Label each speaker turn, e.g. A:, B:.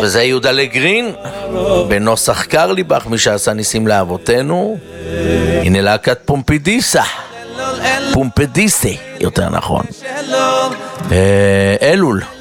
A: וזה יהודה לגרין, בנוסח קרליבך, מי שעשה ניסים לאבותינו. הנה להקת פומפדיסה, פומפדיסה יותר נכון, אלול.